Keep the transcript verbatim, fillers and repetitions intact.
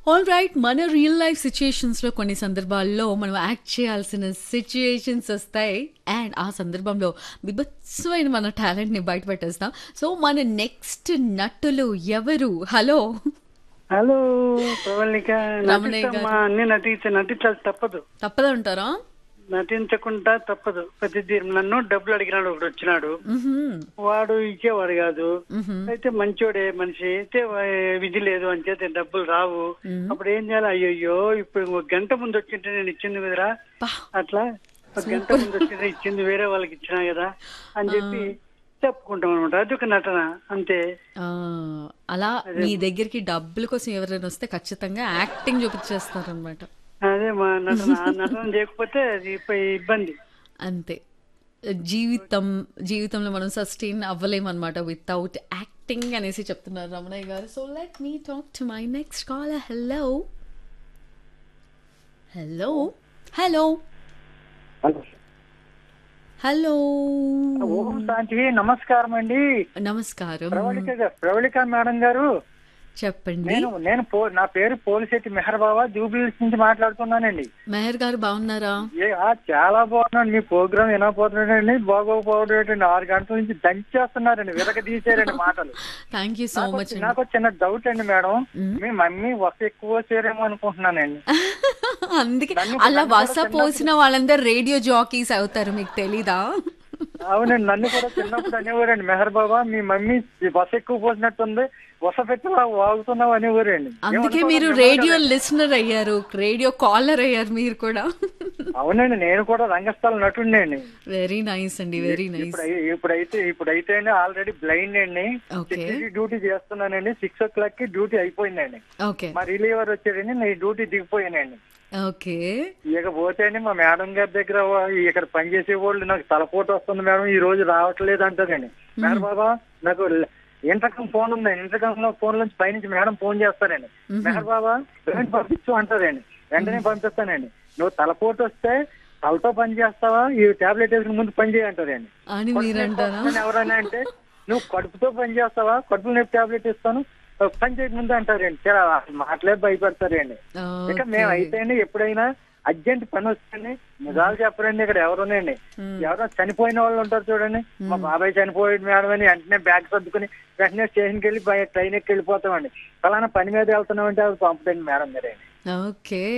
All right. మన real life సిచ్యుయేషన్స్లో కొన్ని సందర్భాల్లో మనం యాక్ట్ చేయాల్సిన సిచ్యుయేషన్స్ వస్తాయి అండ్ ఆ సందర్భంలో బిభత్సమైన మన టాలెంట్ని బయటపెట్టేస్తాం. సో మన నెక్స్ట్ నటులు ఎవరు? హలో హలో ప్రవళిక, రమణయ్య గారు. నటించమ్మా, అన్ని నటించ నటించాలి తప్పదు, తప్పదంటారా? నటించకుండా తప్పదు. ప్రతి దీ- నన్ను డబ్బులు అడిగినాడు, ఒకడు వచ్చినాడు, వాడు ఇచ్చేవాడు కాదు. అయితే మంచోడే మనిషి అయితే వా- విధి లేదు అని చేత డబ్బులు రావు. అప్పుడు ఏం చేయాలి? అయ్యయ్యో, ఇప్పుడు ఒక గంట ముందు వచ్చింటే నేను ఇచ్చింది కదరా, అట్లా ఒక గంట ముందు వచ్చింటే ఇచ్చింది వేరే వాళ్ళకి ఇచ్చినా కదా అని చెప్పి చెప్పుకుంటాం అనమాట. అది ఒక నటన అంతే. ఆ, అలా మీ దగ్గరికి డబ్బుల కోసం ఎవరైనా వస్తే ఖచ్చితంగా యాక్టింగ్ చూపించేస్తారనమాట. అదే మా నటన. ఆ నటన చేయకపోతే అది ఇప్ప- ఇబ్బంది. అంతే. జీవితం జీవితంలో మనం సస్టైన్ అవ్వలేమన్నమాట వితౌట్ యాక్టింగ్ అనేసి చెప్తున్నారు రమణయ్య గారు. So let me talk to my next caller. Hello hello hello hello hello ఓం శాంతి. నమస్కారం అండి. నమస్కారం, ప్రవళిక గారు- ప్రవళిక మేడం గారు, చెప్పండి. నేను నేను పో- నా పేరు పోలిశెట్టి మెహర్ బాబా, జూబ్లీహిల్స్ నుంచి మాట్లాడుతున్నానండి. మెహర్ గారు బాగున్నారా? ఏ ఆ చాలా బాగున్నాను. మీ ప్రోగ్రామ్ వినకపోతున్నాడండి, బాగోకపోవడం. ఆరు గంటల నుంచి దంచేస్తున్నారండి, విరగ తీసారండి మాటలు. థ్యాంక్ యూ సో నాకు మచ్. నాకు ఒక చిన్న డౌట్ అండి మేడం, మీ మమ్మీ వస ఎక్కువ చేరేమో అనుకుంటున్నానండి. అందుకే నన్ను- అలా నన్ను వస కూడా పోసిన వాళ్ళందరూ రేడియో జాకీస్ అవుతారు, మీకు తెలీదా? అవునండి, నన్ను కూడా చిన్నప్పుడు అనేవారండి, మెహర్ బాబా మీ మమ్మీ వస ఎక్కువ పోసినట్టుంది, వస పెట్టి వాగుతున్నావు అనేవారండి. అందుకే మీరు రేడియో లిసనర్ అయ్యారు, రేడియో కాలర్ అయ్యారు మీరు కూడా. అవునండి, నేను కూడా రంగస్థల నటుండే అండి. వెరీ నైస్ అండి, వెరీ నైస్. ఇప్పుడు ఇప్పుడైతే ఇప్పుడైతే అండి ఆల్రెడీ బ్లైండ్ అండి. ఓకే. సెక్యూరిటీ డ్యూటీ చేస్తున్నానండి. సిక్స్ ఓ క్లాక్ కి డ్యూటీ అయిపోయిందండి. ఓకే మా రిలీవర్ వచ్చాడండి, నేను డ్యూటీ దిగిపోయానండి. ఓకే. ఇక పోతే అండి మా మేడం గారి దగ్గర వా- ఇక్కడ పనిచేసే వాళ్ళు నాకు తలపోటు వస్తుంది మేడం, ఈ రోజు రావట్లేదు అంటారండి. మేడం బాబా నాకు ఇంటర్కమ్ ఫోన్ ఉందండి, ఇంటర్కమ్ లో ఫోన్ నుంచి పైనుంచి మేడం ఫోన్ చేస్తారండి, మెహర్ బాబా పేమెంట్ పంపించు అంటారండి. వెంటనే పంపిస్తానండి. నువ్వు తలపోటు వస్తే తలతో పని చేస్తావా, ఈ టాబ్లెట్ వేసుకుని ముందు పని చేయంటారండి. అని మీరు అంటారా? ఎవరైనా అంటే నువ్వు కడుపుతో పని చేస్తావా, కడుపు నొప్పి టాబ్లెట్ ఇస్తాను పని చేయకముందు అంటారండి. చాలా మాటలే భయపడతారండి. ఇక మేము అయితే అండి ఎప్పుడైనా అర్జెంట్ పని వస్తుంది, నిజాలు చెప్పరండి. ఇక్కడ ఎవరునండి, ఎవరో చనిపోయిన వాళ్ళు ఉంటారు చూడండి, మా బాబాయ్ చనిపోయాడు మేడం అని వెంటనే బ్యాగ్ సర్దుకుని వెంటనే స్టేషన్కి వెళ్ళి ట్రైన్ ఎక్కి వెళ్ళిపోతామండి. ఫలానా పని మీద వెళ్తున్నామంటే అది పంపుతండి మేడం గారే. ఓకే.